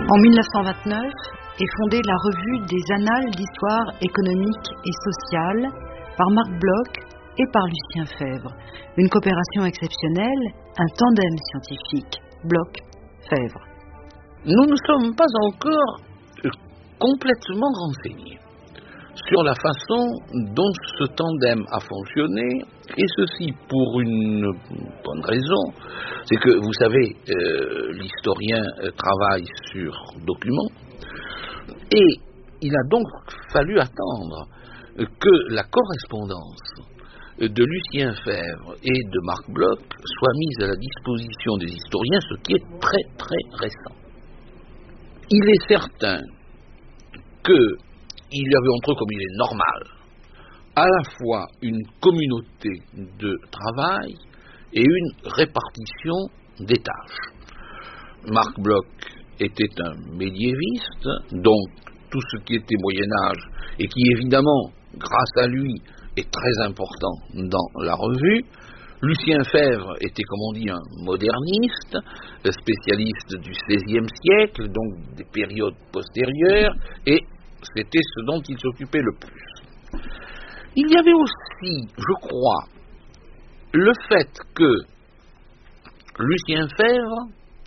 En 1929 est fondée la revue des Annales d'histoire économique et sociale par Marc Bloch et par Lucien Febvre. Une coopération exceptionnelle, un tandem scientifique, Bloch-Febvre. Nous ne sommes pas encore complètement renseignés sur la façon dont ce tandem a fonctionné, et ceci pour une bonne raison, c'est que, vous savez, l'historien travaille sur documents, et il a donc fallu attendre que la correspondance de Lucien Febvre et de Marc Bloch soit mise à la disposition des historiens, ce qui est très très récent. Il est certain qu'il y avait entre eux, comme il est normal, à la fois une communauté de travail et une répartition des tâches. Marc Bloch était un médiéviste, donc tout ce qui était Moyen-Âge, et qui évidemment, grâce à lui, est très important dans la revue. Lucien Febvre était, comme on dit, un moderniste, spécialiste du XVIe siècle, donc des périodes postérieures, et c'était ce dont il s'occupait le plus. Il y avait aussi, je crois, le fait que Lucien Febvre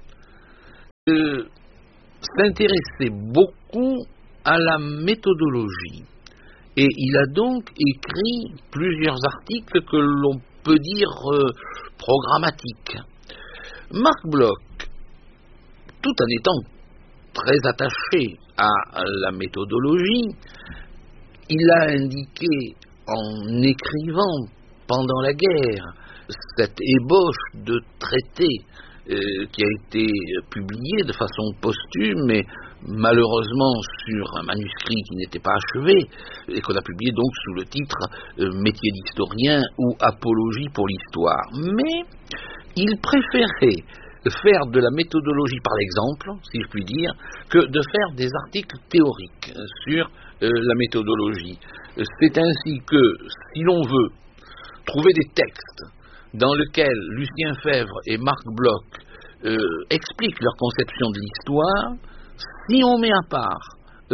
s'intéressait beaucoup à la méthodologie, et il a donc écrit plusieurs articles que l'on peut dire programmatiques. Marc Bloch, tout en étant très attaché à la méthodologie, il a indiqué en écrivant pendant la guerre cette ébauche de traité qui a été publié de façon posthume, mais malheureusement sur un manuscrit qui n'était pas achevé, et qu'on a publié donc sous le titre Métier d'historien ou Apologie pour l'histoire. Mais il préférait faire de la méthodologie par l'exemple, si je puis dire, que de faire des articles théoriques sur la méthodologie. C'est ainsi que, si l'on veut trouver des textes dans lesquels Lucien Febvre et Marc Bloch expliquent leur conception de l'histoire, si on met à part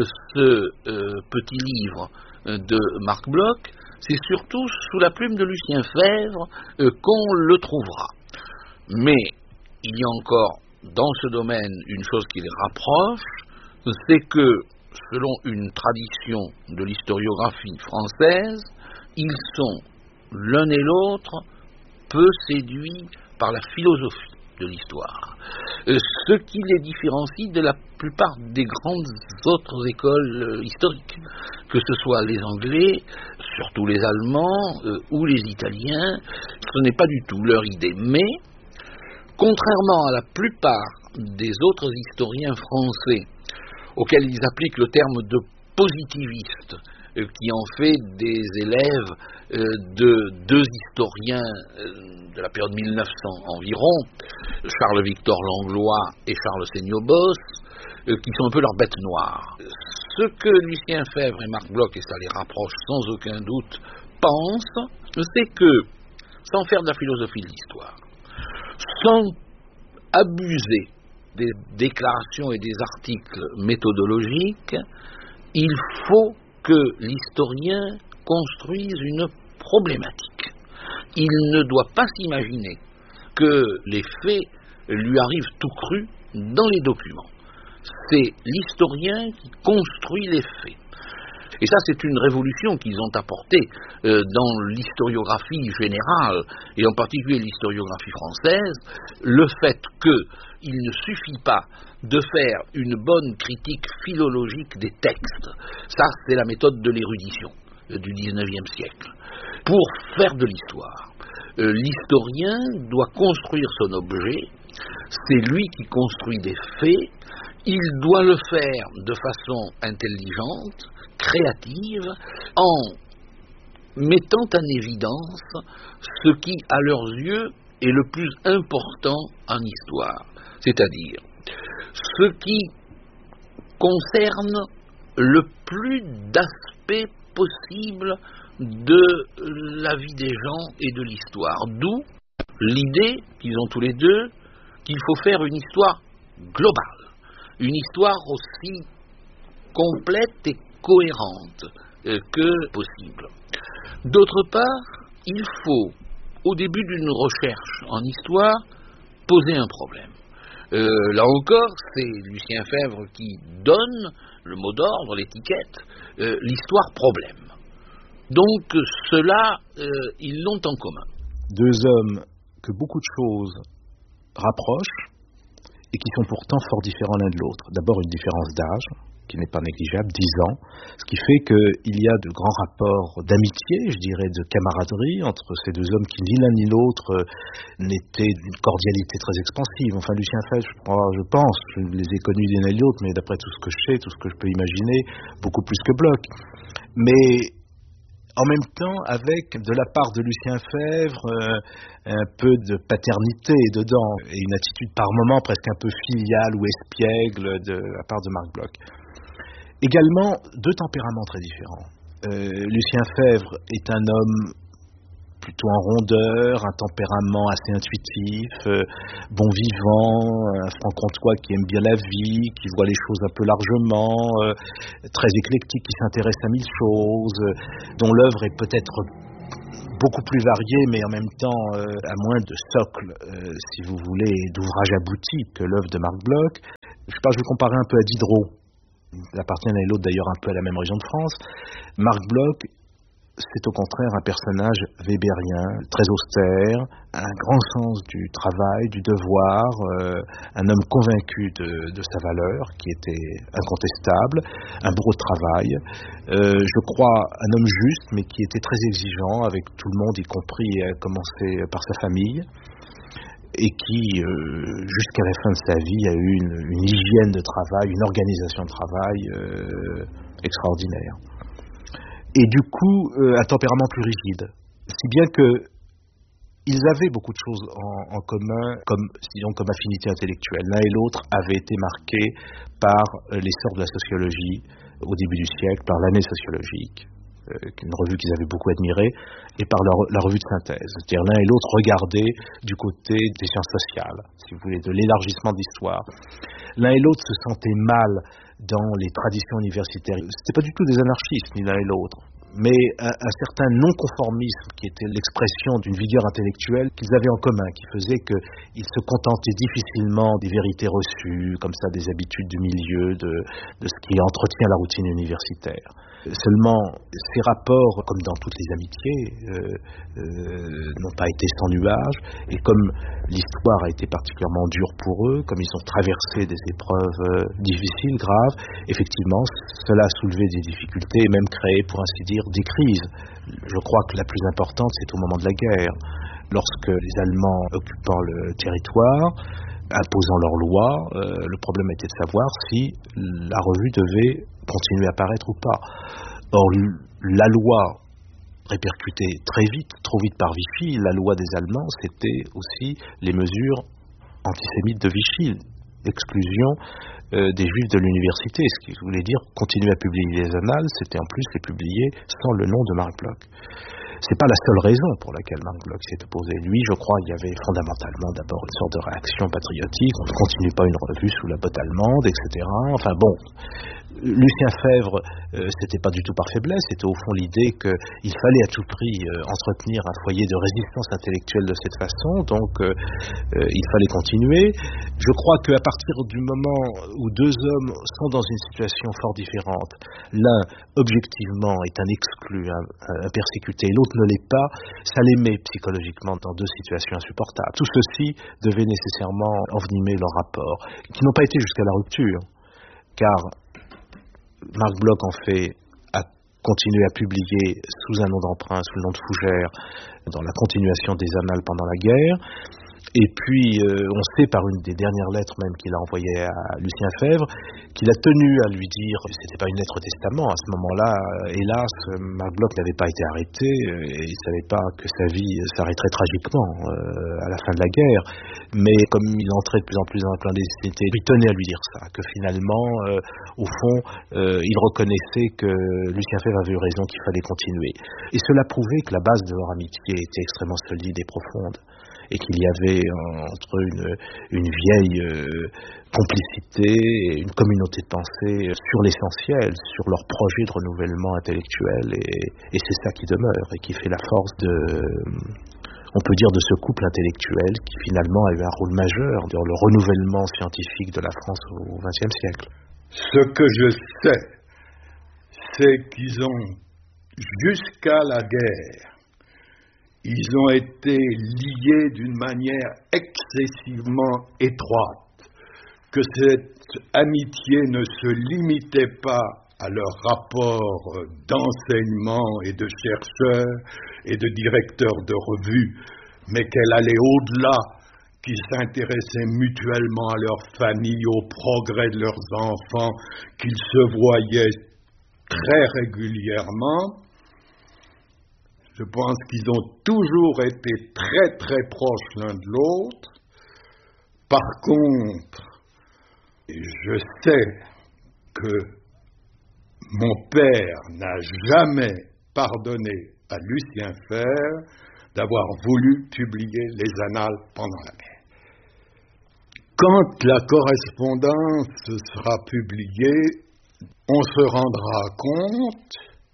ce petit livre de Marc Bloch, c'est surtout sous la plume de Lucien Febvre qu'on le trouvera. Mais il y a encore dans ce domaine une chose qui les rapproche, c'est que, selon une tradition de l'historiographie française, ils sont l'un et l'autre peu séduits par la philosophie de l'histoire, ce qui les différencie de la plupart des grandes autres écoles historiques, que ce soit les Anglais, surtout les Allemands ou les Italiens. Ce n'est pas du tout leur idée, mais contrairement à la plupart des autres historiens français, auxquels ils appliquent le terme de positiviste, qui en fait des élèves de deux historiens de la période 1900 environ, Charles-Victor Langlois et Charles Seignobos, qui sont un peu leurs bêtes noires. Ce que Lucien Febvre et Marc Bloch, et ça les rapproche sans aucun doute, pensent, c'est que, sans faire de la philosophie de l'histoire, sans abuser des déclarations et des articles méthodologiques, il faut que l'historien construise une problématique. Il ne doit pas s'imaginer que les faits lui arrivent tout crus dans les documents. C'est l'historien qui construit les faits. Et ça, c'est une révolution qu'ils ont apportée dans l'historiographie générale, et en particulier l'historiographie française, le fait qu'il ne suffit pas de faire une bonne critique philologique des textes. Ça, c'est la méthode de l'érudition du XIXe siècle. Pour faire de l'histoire, l'historien doit construire son objet, c'est lui qui construit des faits, il doit le faire de façon intelligente, créative, en mettant en évidence ce qui, à leurs yeux, est le plus important en histoire, c'est-à-dire ce qui concerne le plus d'aspects possibles de la vie des gens et de l'histoire. D'où l'idée qu'ils ont tous les deux qu'il faut faire une histoire globale. une histoire aussi complète et cohérente que possible. D'autre part, il faut, au début d'une recherche en histoire, poser un problème. Là encore, c'est Lucien Febvre qui donne le mot d'ordre, l'étiquette, l'histoire problème. Donc cela, ils l'ont en commun. Deux hommes que beaucoup de choses rapprochent et qui sont pourtant fort différents l'un de l'autre. D'abord une différence d'âge, qui n'est pas négligeable, 10 ans, ce qui fait qu'il y a de grands rapports d'amitié, je dirais, de camaraderie entre ces deux hommes qui, ni l'un ni l'autre, n'étaient d'une cordialité très expansive. Enfin, Lucien Febvre, je pense, je les ai connus l'un et l'autre, mais d'après tout ce que je sais, tout ce que je peux imaginer, beaucoup plus que Bloch. Mais en même temps, avec, de la part de Lucien Febvre, un peu de paternité dedans, et une attitude par moments presque un peu filiale ou espiègle de la part de Marc Bloch. Également, deux tempéraments très différents. Lucien Febvre est un homme plutôt en rondeur, un tempérament assez intuitif, bon vivant, un franc-comtois qui aime bien la vie, qui voit les choses un peu largement, très éclectique, qui s'intéresse à 1000 choses, dont l'œuvre est peut-être beaucoup plus variée, mais en même temps à moins de socle, si vous voulez, d'ouvrage abouti que l'œuvre de Marc Bloch. Je sais pas, je vais comparer un peu à Diderot. Ils appartiennent l'un et l'autre d'ailleurs un peu à la même région de France. Marc Bloch, c'est au contraire un personnage weberien, très austère, un grand sens du travail, du devoir, un homme convaincu de sa valeur, qui était incontestable, un bourreau de travail, je crois un homme juste, mais qui était très exigeant avec tout le monde, y compris à commencer par sa famille, et qui, jusqu'à la fin de sa vie, a eu une hygiène de travail, une organisation de travail extraordinaire. Et du coup, un tempérament plus rigide. Si bien que ils avaient beaucoup de choses en commun, comme affinité intellectuelle. L'un et l'autre avaient été marqués par l'essor de la sociologie au début du siècle, par l'année sociologique, une revue qu'ils avaient beaucoup admirée, et par la revue de synthèse. C'est-à-dire l'un et l'autre regardaient du côté des sciences sociales, si vous voulez, de l'élargissement de l'histoire. L'un et l'autre se sentaient mal dans les traditions universitaires. C'était pas du tout des anarchistes, ni l'un et l'autre, mais un certain non-conformisme qui était l'expression d'une vigueur intellectuelle qu'ils avaient en commun, qui faisait qu'ils se contentaient difficilement des vérités reçues, comme ça des habitudes du milieu, de ce qui entretient la routine universitaire. Seulement, ces rapports, comme dans toutes les amitiés, n'ont pas été sans nuages, et comme l'histoire a été particulièrement dure pour eux, comme ils ont traversé des épreuves difficiles, graves, effectivement, cela a soulevé des difficultés et même créé, pour ainsi dire, des crises. Je crois que la plus importante, c'est au moment de la guerre, lorsque les Allemands occupant le territoire, imposant leurs lois, le problème était de savoir si la revue devait continuer à paraître ou pas. Or, la loi répercutée très vite, trop vite par Vichy, la loi des Allemands, c'était aussi les mesures antisémites de Vichy, l'exclusion des Juifs de l'université, ce qui voulait dire continuer à publier les annales, c'était en plus les publier sans le nom de Marc Bloch. C'est pas la seule raison pour laquelle Marc Bloch s'est opposé. Lui, je crois, il y avait fondamentalement d'abord une sorte de réaction patriotique. On ne continue pas une revue sous la botte allemande, etc. Enfin bon, Lucien Febvre, c'était pas du tout par faiblesse, c'était au fond l'idée qu'il fallait à tout prix entretenir un foyer de résistance intellectuelle de cette façon, donc il fallait continuer. Je crois qu'à partir du moment où deux hommes sont dans une situation fort différente, l'un objectivement est un exclu, un persécuté, et l'autre ne l'est pas, ça les met psychologiquement dans deux situations insupportables. Tout ceci devait nécessairement envenimer leur rapport, qui n'ont pas été jusqu'à la rupture, car Marc Bloch en fait a continué à publier sous un nom d'emprunt, sous le nom de Fougère, dans la continuation des annales pendant la guerre. Et puis, on sait par une des dernières lettres même qu'il a envoyées à Lucien Febvre, qu'il a tenu à lui dire, c'était pas une lettre testament, à ce moment-là, hélas, Marc Bloch n'avait pas été arrêté, et il savait pas que sa vie s'arrêterait tragiquement à la fin de la guerre, mais comme il entrait de plus en plus dans la clandestinité, il tenait à lui dire ça, que finalement, au fond, il reconnaissait que Lucien Febvre avait eu raison, qu'il fallait continuer. Et cela prouvait que la base de leur amitié était extrêmement solide et profonde. et qu'il y avait entre une vieille complicité et une communauté de pensée sur l'essentiel, sur leur projet de renouvellement intellectuel, et c'est ça qui demeure et qui fait la force on peut dire, de ce couple intellectuel qui finalement a eu un rôle majeur dans le renouvellement scientifique de la France au XXe siècle. Ce que je sais, c'est qu'ils ont, jusqu'à la guerre, ils ont été liés d'une manière excessivement étroite, que cette amitié ne se limitait pas à leur rapport d'enseignement et de chercheurs et de directeurs de revues, mais qu'elle allait au-delà, qu'ils s'intéressaient mutuellement à leur famille, au progrès de leurs enfants, qu'ils se voyaient très régulièrement. Je pense qu'ils ont toujours été très très proches l'un de l'autre. Par contre, je sais que mon père n'a jamais pardonné à Lucien Febvre d'avoir voulu publier les annales pendant la guerre. Quand la correspondance sera publiée, on se rendra compte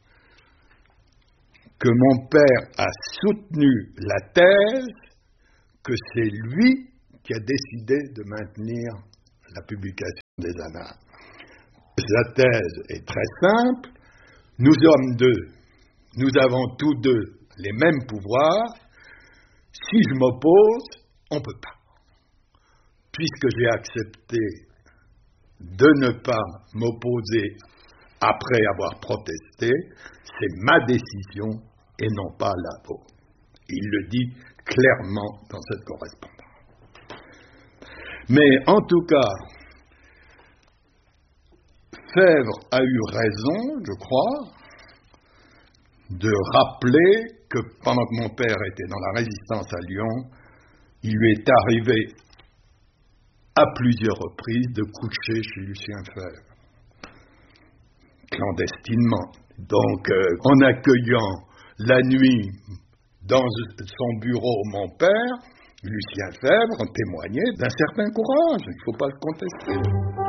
que mon père a soutenu la thèse que c'est lui qui a décidé de maintenir la publication des annales. La thèse est très simple. Nous sommes deux. Nous avons tous deux les mêmes pouvoirs. Si je m'oppose, on ne peut pas. Puisque j'ai accepté de ne pas m'opposer après avoir protesté, c'est ma décision et non pas la vôtre. Il le dit clairement dans cette correspondance. Mais en tout cas, Febvre a eu raison, je crois, de rappeler que pendant que mon père était dans la résistance à Lyon, il lui est arrivé à plusieurs reprises de coucher chez Lucien Febvre, clandestinement. Donc, en accueillant la nuit dans son bureau mon père, Lucien Febvre témoignait d'un certain courage, il ne faut pas le contester.